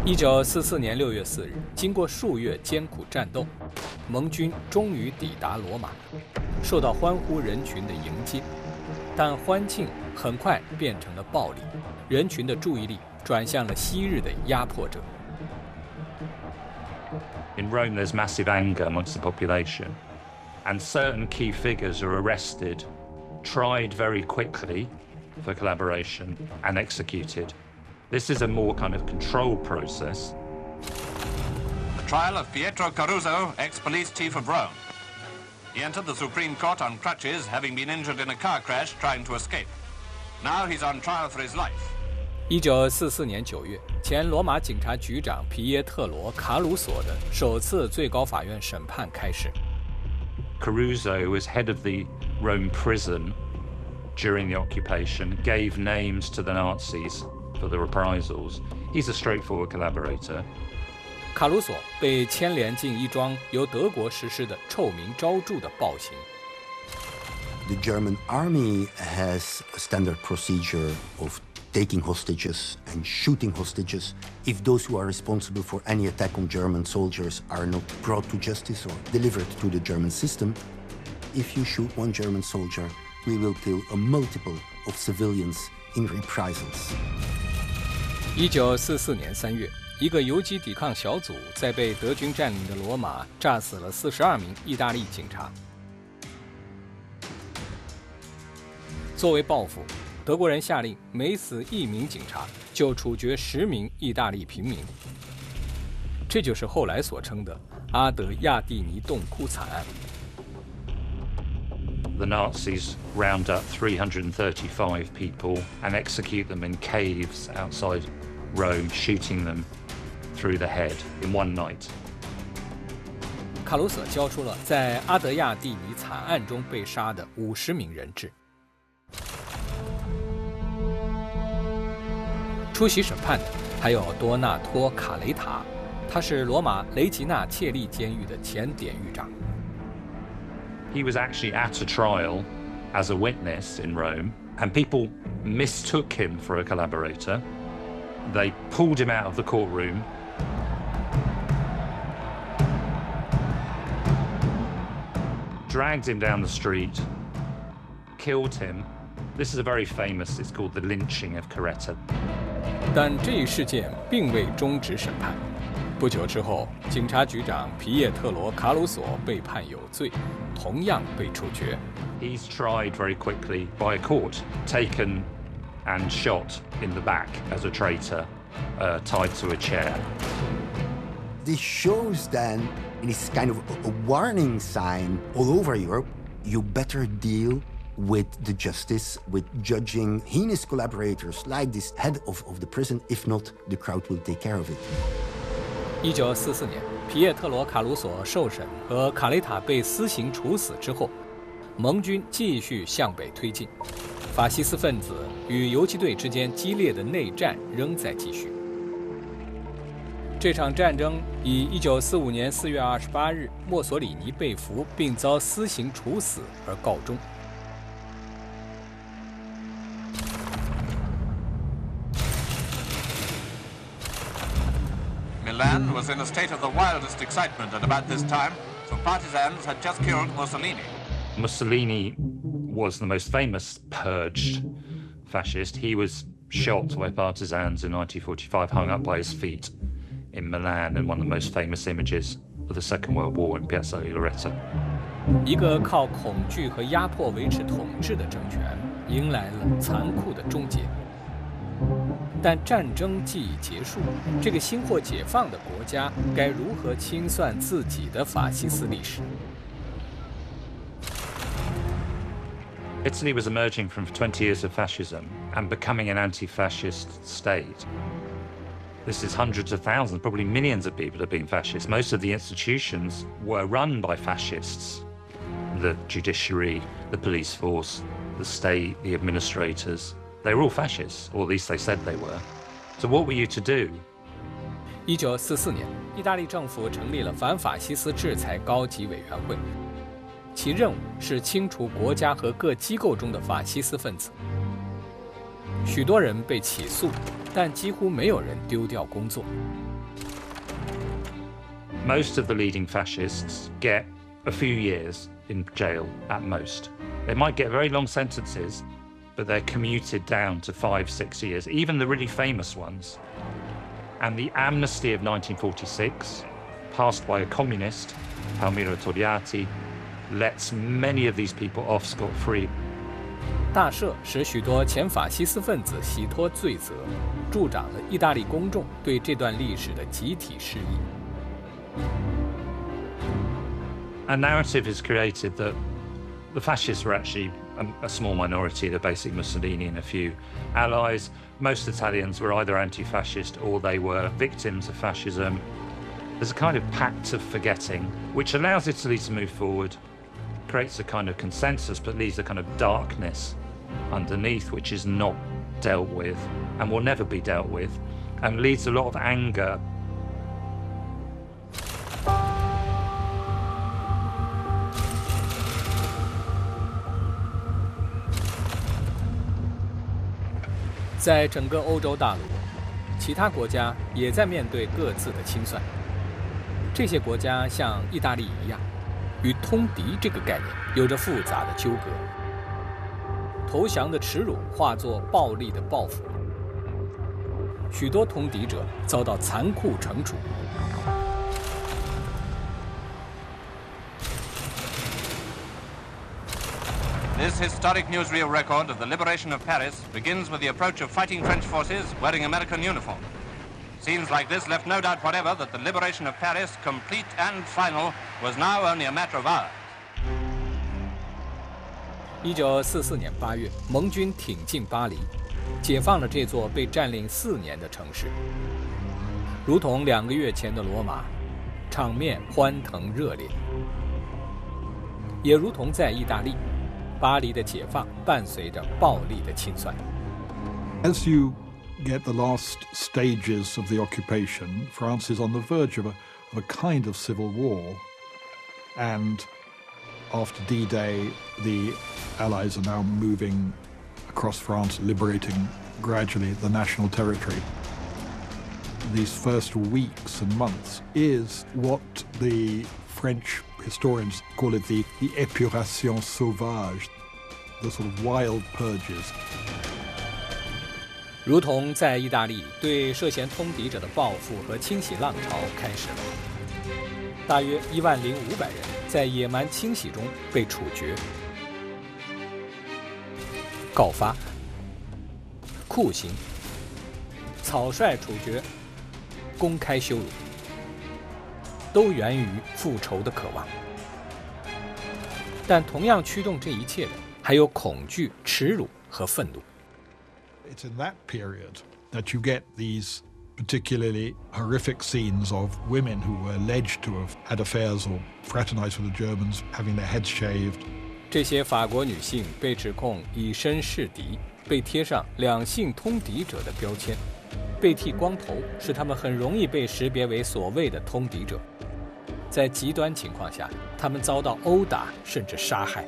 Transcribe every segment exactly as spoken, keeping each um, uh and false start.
一九四四年六月四日，经过数月艰苦战斗，盟军终于抵达罗马，受到欢呼人群的迎接。但欢庆很快变成了暴力，人群的注意力转向了昔日的压迫者。 In Rome, there's massive anger amongst the population, and certain key figures are arrested, tried very quickly for collaboration, and executed. This is a more kind of controlled process. The trial of Pietro Caruso, ex-police chief of Rome. He entered the Supreme Court on crutches, having been injured in a car crash trying to escape. Now he's on trial for his life. 一九四四年九月，前罗马警察局长皮耶特罗·卡鲁索的首次最高法院审判开始。 Caruso was head of the Rome prison during the occupation, gave names to the Nazis for the reprisals. He's a straightforward collaborator. 卡鲁索被牵连进一桩由德国实施的臭名昭著的暴行。 The German army has a standard procedure of taking hostages and shooting hostages if those who are responsible for any attack on German soldiers are not brought to justice or delivered to the German system. If you shoot one German soldier, we will kill a multiple of civilians in reprisals. 一九四四年三月，一个游击抵抗小组在被德军占领的罗马炸死了四十二名意大利警察。作为报复，德国人下令每死一名警察就处决十名意大利平民。这就是后来所称的阿德亚蒂尼洞窟惨案。 The Nazis round up three hundred thirty-five people and execute them in caves outside Rome, shooting them through the head in one night. 卡鲁索交出了在阿德亚蒂尼惨案中被杀的五十名人质。出席审判的还有多纳托·卡雷塔，他是罗马雷吉纳切利监狱的前典狱长。 He was actually at a trial as a witness in Rome, and people mistook him for a collaborator. They pulled him out of the courtroom, dragged him down the street, killed him. This is a very famous, it's called the lynching of Caretta. 但这一事件并未终止审判。不久之后，警察局长皮耶特罗·卡鲁索被判有罪，同样被处决。 He's tried very quickly by a court, taken and shot in the back as a traitor, uh, tied to a chair. This shows then, and it's kind of a warning sign all over Europe, you better deal with the justice, with judging heinous collaborators like this head of, of the prison. If not, the crowd will take care of it. 一九四四年，皮耶特罗·卡鲁索受审和卡雷塔被私刑处死之后，盟军继续向北推进，法西斯分子与游击队之间激烈的内战仍在继续。这场战争以一九四五年四月二十八日墨索里尼被俘并遭私刑处死而告终。 Milan was in a state of the wildest excitement at about this time, for partisans had just killed Mussolini. Mussolini was the most famous purged fascist. He was shot by partisans in nineteen forty-five, hung up by his feet in Milan, in one of the most famous images of the Second World War in Piazza Loreto. 一个靠恐惧和压迫维持统治的政权，迎来了残酷的终结。但战争既已结束，这个新获解放的国家该如何清算自己的法西斯历史？ Italy was emerging from twenty years of fascism and becoming an anti-fascist state. This is hundreds of thousands, probably millions of people have been fascists. Most of the institutions were run by fascists. The judiciary, the police force, the state, the administrators. They were all fascists, or at least they said they were. So what were you to do? 一九四四年，意大利政府成立了反法西斯制裁高级委员会，其任务是清除国家和各机构中的法西斯分子。许多人被起诉，但几乎没有人丢掉工作。 most of the leading fascists get a few years in jail at most. They might get very long sentences, but they're commuted down to five, six years, even the really famous ones. And the amnesty of nineteen forty-six, passed by a communist, Palmiro Togliatti, lets many of these people off scot-free. 大赦使许多前法西斯分子洗脱罪责，助长了意大利公众对这段历史的集体失忆。 A narrative is created that the fascists were actually a, a small minority, the basic Mussolini and a few allies. Most Italians were either anti-fascist or they were victims of fascism. There's a kind of pact of forgetting, which allows Italy to move forward, creates a kind of consensus, but leaves a kind of darkness underneath, which is not dealt with and will never be dealt with, and leads a lot of anger. 在整个欧洲大陆，其他国家也在面对各自的清算。这些国家像意大利一样，与通敌这个概念有着复杂的纠葛。投降的耻辱化作暴力的报复，许多通敌者遭到残酷惩处。 This historic newsreel record of the liberation of Paris begins with the approach of fighting French forces wearing American uniform. Scenes like this left no doubt whatever that the liberation of Paris, complete and final, was now only a matter of hours. 一九四四年八月，盟军挺进巴黎，解放了这座被占领四年的城市。如同两个月前的罗马，场面欢腾热烈；也如同在意大利。 巴黎的解放伴随着暴力的清算。 As you get the last stages of the occupation, France is on the verge of a, of a kind of civil war. And after D-Day, the Allies are now moving across France, liberating gradually the national territory. These first weeks and months is what the French historians call it the, the épuration sauvage, the sort of wild purges. 如同在意大利，对涉嫌通敌者的报复和清洗浪潮开始了。大约一万零五百人在野蛮清洗中被处决、告发、酷刑、草率处决、公开羞辱。 都源于复仇的渴望，但同样驱动这一切的还有恐惧、耻辱和愤怒。 It's in that period that you get these particularly horrific scenes of women who were alleged to have had affairs or fraternized with the Germans, having their heads shaved. 这些法国女性被指控以身试敌，被贴上两性通敌者的标签，被剃光头，使他们很容易被识别为所谓的通敌者。 在极端情况下，他们遭到殴打甚至杀害。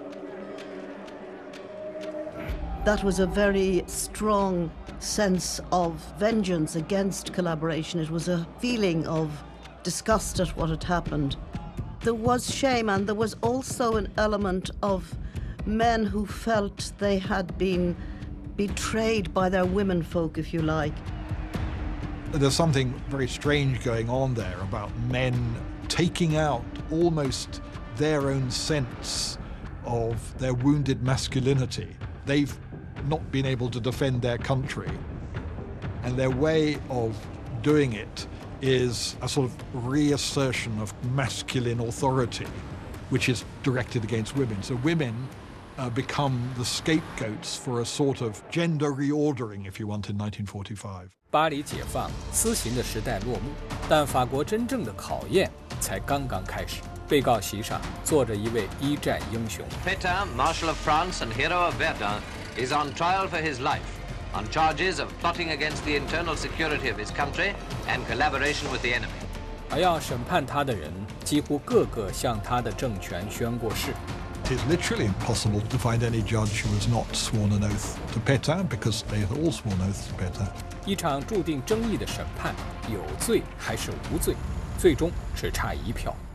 That was a very strong sense of vengeance against collaboration. It was a feeling of disgust at what had happened. There was shame, and there was also an element of men who felt they had been betrayed by their womenfolk, if you like. There's something very strange going on there about men taking out almost their own sense of their wounded masculinity. They've not been able to defend their country, and their way of doing it is a sort of reassertion of masculine authority, which is directed against women. So women uh, become the scapegoats for a sort of gender reordering, if you want, in nineteen forty-five. 巴黎解放，私刑的时代落幕，但法国真正的考验才刚刚开始。被告席上坐着一位一战英雄。 Pétain, Marshal of France and hero of Verdun, is on trial for his life on charges of plotting against the internal security of his country and collaboration with the enemy. 而要审判他的人，几乎个个向他的政权宣过誓。 It is literally impossible to find any judge who has not sworn an oath to Pétain, because they had all sworn oaths to Pétain. 一场注定争议的审判，有罪还是无罪， 最终只差一票。